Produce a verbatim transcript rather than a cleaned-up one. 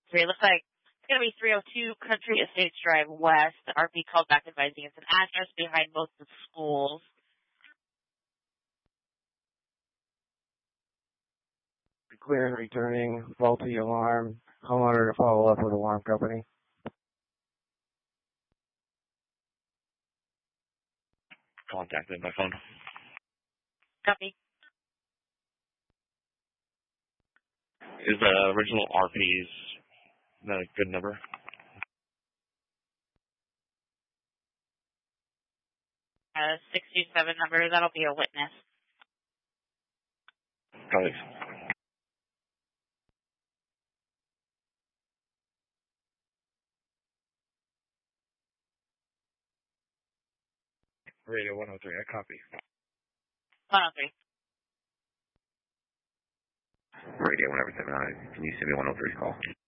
So it looks like it's going to be three oh two Country Estates Drive West. The R P called back advising it's an address behind both the schools. Clear and returning, faulty alarm. Homeowner to follow up with alarm company. Contacted by phone. Copy. Is the original R P's a good number? Uh, sixty-seven number, that'll be a witness. Got it. Radio one oh three, I copy. one oh three. Radio one oh seven nine, can you send me one oh three call?